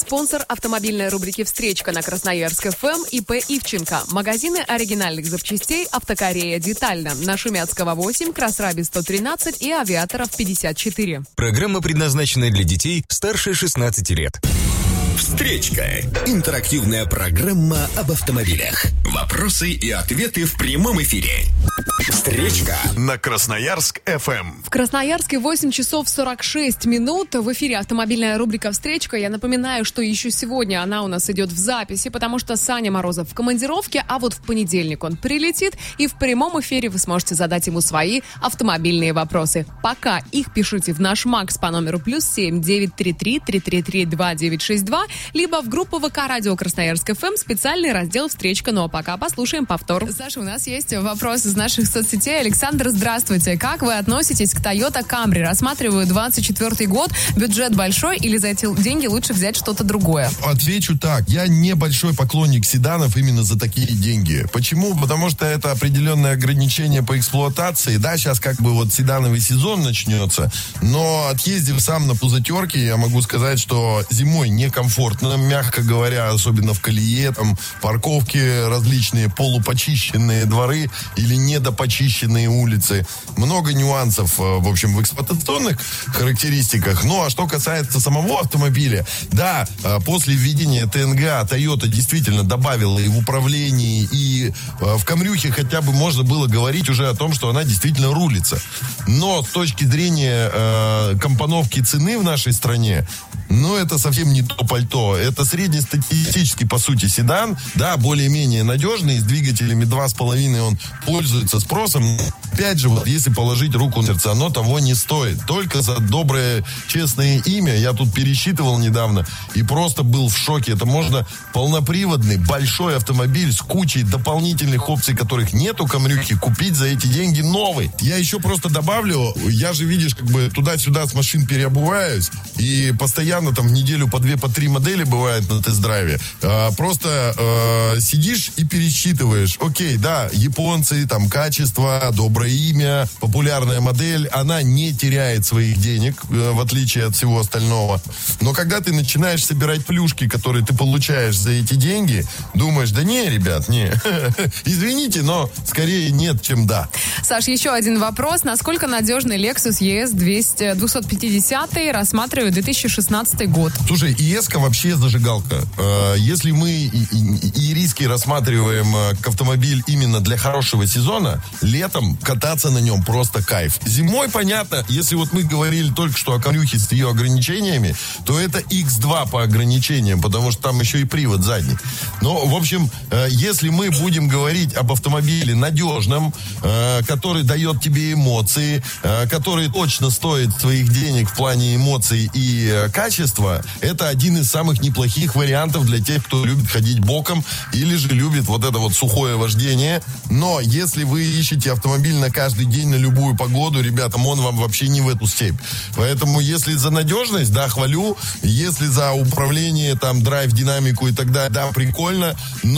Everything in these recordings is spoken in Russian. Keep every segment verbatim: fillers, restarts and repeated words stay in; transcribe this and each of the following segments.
Спонсор автомобильной рубрики «Встречка» на Красноярск эф эм ИП Ивченко. Магазины оригинальных запчастей «Автокорея Детально». На Шумяцкого восемь, Красраби сто тринадцать и Авиаторов пятьдесят четыре. Программа предназначена для детей старше шестнадцати лет. Встречка. Интерактивная программа об автомобилях. Вопросы и ответы в прямом эфире. Встречка на Красноярск эф эм. В Красноярске восемь часов сорок шесть минут. В эфире автомобильная рубрика «Встречка». Я напоминаю, что еще сегодня она у нас идет в записи, потому что Саня Морозов в командировке, а вот в понедельник он прилетит, и в прямом эфире вы сможете задать ему свои автомобильные вопросы. Пока их пишите в наш МАКС по номеру плюс семь девять три три три три три два девять шесть два, либо в группу ВК Радио Красноярск эф эм, специальный раздел «Встречка». Ну а пока послушаем повтор. Саша, у нас есть вопрос из наших соцсетей. Александр, здравствуйте. Как вы относитесь к Toyota Camry? Рассматриваю двадцать четвёртый год. Бюджет большой или за эти деньги лучше взять что-то другое? Отвечу так. Я не большой поклонник седанов именно за такие деньги. Почему? Потому что это определенное ограничение по эксплуатации. Да, сейчас как бы вот седановый сезон начнется, но отъездив сам на пузатерке, я могу сказать, что зимой некомфортно, мягко говоря, особенно в колее, там парковки различные, полупочищенные дворы или недопочищенные улицы. Много нюансов, в общем, в эксплуатационных характеристиках. Ну, а что касается самого автомобиля, да, после введения ТНГА Toyota действительно добавила и в управлении, и в Камрюхе хотя бы можно было говорить уже о том, что она действительно рулится. Но с точки зрения э, компоновки цены в нашей стране, ну, это совсем не то пальто. Это среднестатистический, по сути, седан. Да, более-менее надежный. С двигателями два с половиной он пользуется спросом. Опять же, вот если положить руку на сердце, оно того не стоит. Только за доброе, честное имя. Я тут пересчитывал недавно и просто был в шоке. Это можно полноприводный, большой автомобиль с кучей дополнительных опций, которых нет у Камрюхи, купить за эти деньги новый. Я еще просто добавлю, я же, видишь, как бы туда-сюда с машин переобуваюсь, и постоянно там в неделю по две, по три модели бывает на тест-драйве. А, просто а, сидишь и пересчитываешь. Окей, да, японцы, там качество, доброе имя, популярная модель, она не теряет своих денег, в отличие от всего остального. Но когда ты начинаешь собирать плюшки, которые ты получаешь за эти деньги, думаешь, да не, ребят, не. Извините, но скорее нет, чем да. Саш, еще один вопрос. Насколько надежный Lexus и эс двести пятьдесят рассматриваю две тысячи шестнадцатый год? Слушай, и эс-ка вообще зажигалка. Если мы ириски рассматриваем как автомобиль именно для хорошего сезона, летом кататься на нем просто кайф. Зимой, понятно, если вот мы говорили только что о Камрюхе с ее ограничениями, то это икс два по ограничениям, потому что там еще и привод задний. Но, в общем, если мы будем говорить об автомобиле надежном, который дает тебе эмоции, который точно стоит своих денег в плане эмоций и качества, это один из самых неплохих вариантов для тех, кто любит ходить боком или же любит вот это вот сухое вождение. Но если вы ищете автомобиль на каждый день, на любую погоду, ребятам, он вам вообще не в эту степь. Поэтому, если за надежность, да, хвалю. Если за управление, там, драйв, динамику и так далее, да, прикольно.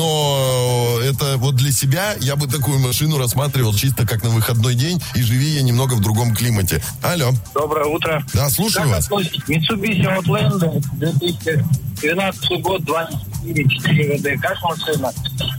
Но это вот для себя я бы такую машину рассматривал чисто как на выходной день, и живи я немного в другом климате. Алло. Доброе утро. Да, слушаю как вас. Mitsubishi Outlander, две тысячи двенадцатый год, два четыре, четыре вэ дэ. Как машина?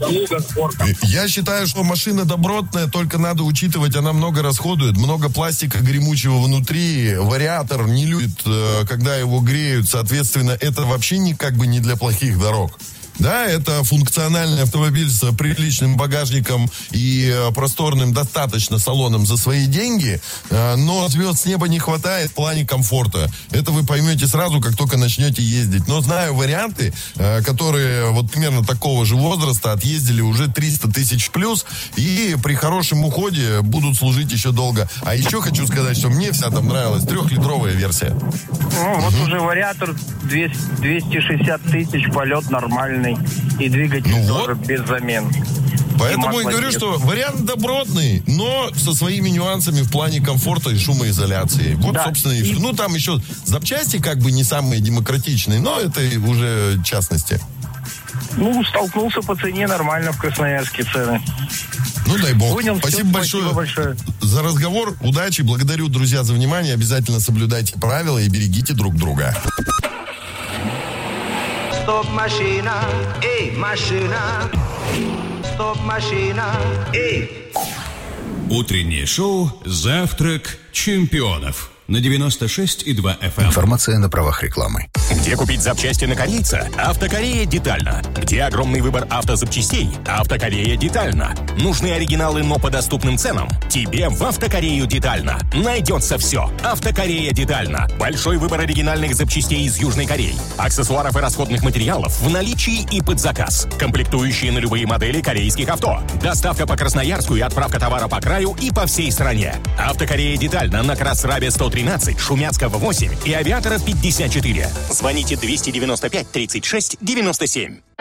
Я считаю, что машина добротная, только надо учитывать, она много расходует, много пластика гремучего внутри, вариатор не любит, когда его греют, соответственно, это вообще не как бы не для плохих дорог. Да, это функциональный автомобиль с приличным багажником и просторным достаточно салоном за свои деньги, но звезд с неба не хватает в плане комфорта. Это вы поймете сразу, как только начнете ездить. Но знаю варианты, которые вот примерно такого же возраста отъездили уже триста тысяч плюс и при хорошем уходе будут служить еще долго. А еще хочу сказать, что мне вся там нравилась трехлитровая версия. Ну, вот угу. Уже вариатор двести шестьдесят тысяч, полет нормальный. И двигатель ну тоже вот. Без замен. Поэтому я говорю, что вариант добротный, но со своими нюансами в плане комфорта и шумоизоляции. Вот, да. Собственно, и... ну там еще запчасти как бы не самые демократичные, но это уже частности. Ну, столкнулся по цене нормально в Красноярске цены. Ну, дай бог. Понял, спасибо, все, большое, спасибо большое за разговор. Удачи. Благодарю, друзья, за внимание. Обязательно соблюдайте правила и берегите друг друга. Стоп, машина, эй, машина. Стоп, машина, эй. Утреннее шоу «Завтрак чемпионов» на девяносто шесть и два эф эм. Информация на правах рекламы. Где купить запчасти на корейца? Автокорея детально. Где огромный выбор автозапчастей? Автокорея детально. Нужны оригиналы, но по доступным ценам? Тебе в Автокорею детально. Найдется все. Автокорея детально. Большой выбор оригинальных запчастей из Южной Кореи. Аксессуаров и расходных материалов в наличии и под заказ. Комплектующие на любые модели корейских авто. Доставка по Красноярску и отправка товара по краю и по всей стране. Автокорея детально на Красрабе сто тринадцать, Шумяцкого восемь и Авиатора пятьдесят четыре. Звоните двести девяносто пять тридцать шесть девяносто семь.